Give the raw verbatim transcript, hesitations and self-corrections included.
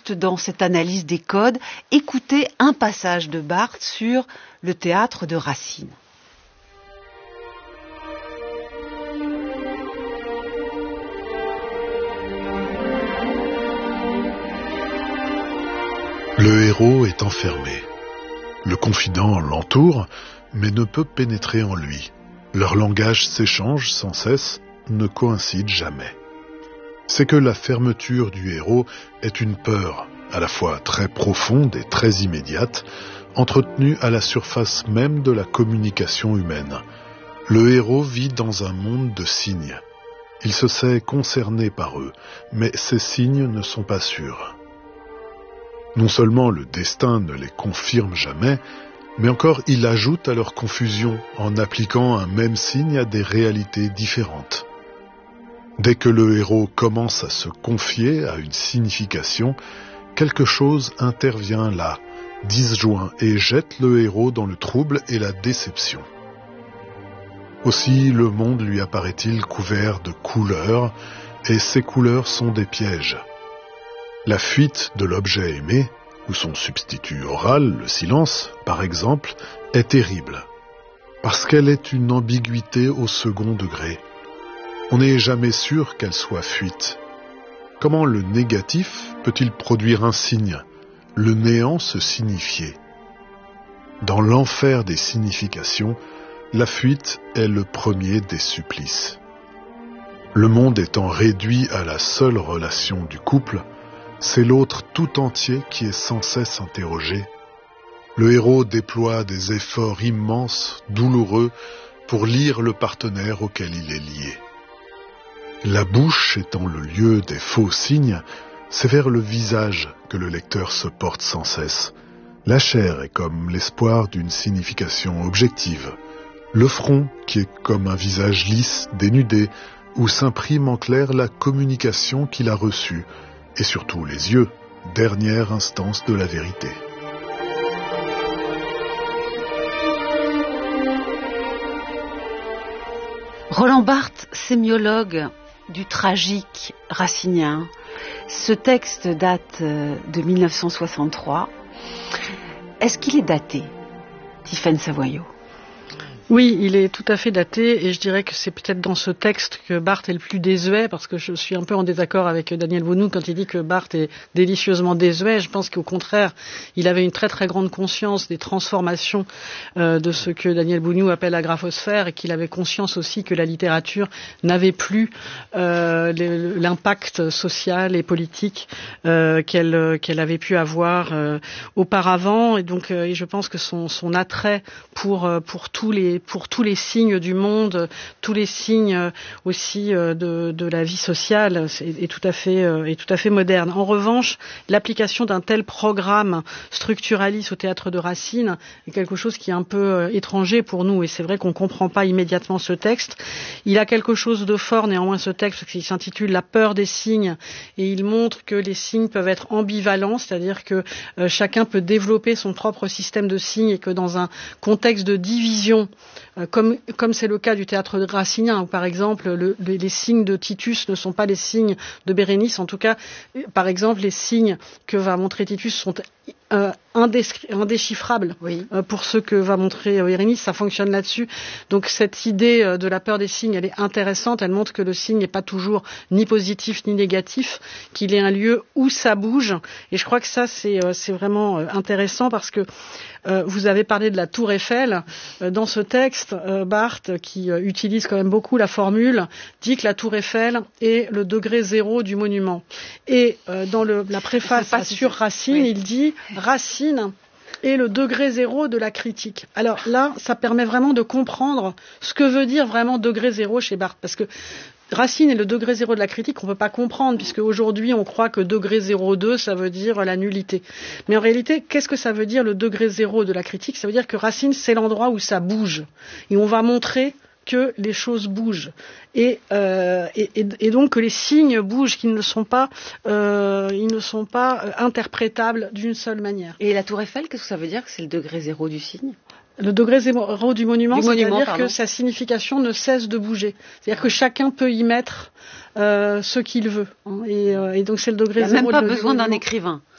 juste dans cette analyse des codes, écouter un passage de Barthes sur le théâtre de Racine. Le héros est enfermé. Le confident l'entoure, mais ne peut pénétrer en lui. Leur langage s'échange sans cesse, ne coïncide jamais. C'est que la fermeture du héros est une peur, à la fois très profonde et très immédiate, entretenue à la surface même de la communication humaine. Le héros vit dans un monde de signes. Il se sait concerné par eux, mais ces signes ne sont pas sûrs. Non seulement le destin ne les confirme jamais, mais encore il ajoute à leur confusion en appliquant un même signe à des réalités différentes. Dès que le héros commence à se confier à une signification, quelque chose intervient là, disjoint et jette le héros dans le trouble et la déception. Aussi le monde lui apparaît-il couvert de couleurs, et ces couleurs sont des pièges. La fuite de l'objet aimé, ou son substitut oral, le silence, par exemple, est terrible, parce qu'elle est une ambiguïté au second degré. On n'est jamais sûr qu'elle soit fuite. Comment le négatif peut-il produire un signe, le néant se signifier? Dans l'enfer des significations, la fuite est le premier des supplices. Le monde étant réduit à la seule relation du couple, c'est l'autre tout entier qui est sans cesse interrogé. Le héros déploie des efforts immenses, douloureux, pour lire le partenaire auquel il est lié. La bouche étant le lieu des faux signes, c'est vers le visage que le lecteur se porte sans cesse. La chair est comme l'espoir d'une signification objective. Le front, qui est comme un visage lisse, dénudé, où s'imprime en clair la communication qu'il a reçue, et surtout les yeux, dernière instance de la vérité. Roland Barthes, sémiologue du tragique racinien. Ce texte date de mille neuf cent soixante-trois. Est-ce qu'il est daté, Tiffaine Savoyot? Oui, il est tout à fait daté et je dirais que c'est peut-être dans ce texte que Barthes est le plus désuet, parce que je suis un peu en désaccord avec Daniel Bournoud quand il dit que Barthes est délicieusement désuet. Je pense qu'au contraire, il avait une très très grande conscience des transformations euh, de ce que Daniel Bournoud appelle la graphosphère, et qu'il avait conscience aussi que la littérature n'avait plus euh, l'impact social et politique euh, qu'elle qu'elle avait pu avoir euh, auparavant. Et donc, euh, et je pense que son, son attrait pour pour tous les pour tous les signes du monde, tous les signes aussi de, de la vie sociale, est, est tout à fait est tout à fait moderne. En revanche, l'application d'un tel programme structuraliste au théâtre de Racine est quelque chose qui est un peu étranger pour nous, et c'est vrai qu'on comprend pas immédiatement ce texte. Il a quelque chose de fort néanmoins, ce texte, qui s'intitule La peur des signes, et il montre que les signes peuvent être ambivalents, c'est-à-dire que euh, chacun peut développer son propre système de signes, et que dans un contexte de division, Comme, comme c'est le cas du théâtre racinien, où par exemple le, les, les signes de Titus ne sont pas les signes de Bérénice. En tout cas, par exemple, les signes que va montrer Titus sont euh, indéchiffrables. Oui. Euh, pour ceux que va montrer Bérénice, ça fonctionne là-dessus. Donc cette idée euh, de la peur des signes, elle est intéressante. Elle montre que le signe n'est pas toujours ni positif ni négatif, qu'il est un lieu où ça bouge. Et je crois que ça, c'est, euh, c'est vraiment euh, intéressant, parce que Euh, vous avez parlé de la Tour Eiffel. Euh, dans ce texte, euh, Barthes, qui euh, utilise quand même beaucoup la formule, dit que la Tour Eiffel est le degré zéro du monument. Et euh, dans le, la préface sur Racine, oui. Il dit « Racine est le degré zéro de la critique ». Alors là, ça permet vraiment de comprendre ce que veut dire vraiment degré zéro chez Barthes, parce que Racine est le degré zéro de la critique, on ne peut pas comprendre, puisque aujourd'hui on croit que degré zéro virgule deux, ça veut dire la nullité. Mais en réalité, qu'est-ce que ça veut dire le degré zéro de la critique? Ça veut dire que Racine, c'est l'endroit où ça bouge. Et on va montrer que les choses bougent. Et, euh, et, et donc que les signes bougent, qu'ils ne sont pas, euh, ils ne sont pas interprétables d'une seule manière. Et la Tour Eiffel, qu'est-ce que ça veut dire que c'est le degré zéro du signe? Le degré zéro du monument, du monument c'est-à-dire pardon. que sa signification ne cesse de bouger. C'est-à-dire que chacun peut y mettre euh, ce qu'il veut. Hein, et, euh, et donc c'est le degré zéro. Il n'y a même pas de, besoin du d'un monument. écrivain.